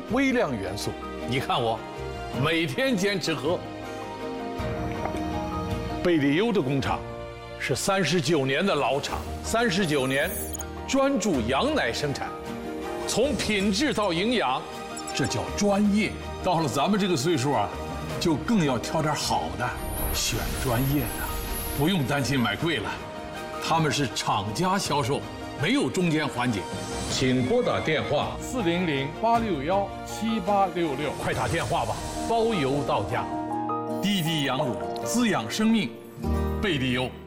微量元素。你看我，每天坚持喝。贝利优的工厂是39年的老厂，39年专注羊奶生产，从品质到营养，这叫专业。到了咱们这个岁数啊，就更要挑点好的，选专业的，不用担心买贵了。他们是厂家销售，没有中间环节。请拨打电话 400-861-7866， 快打电话吧，包邮到家。滴滴羊乳滋养生命，贝利优。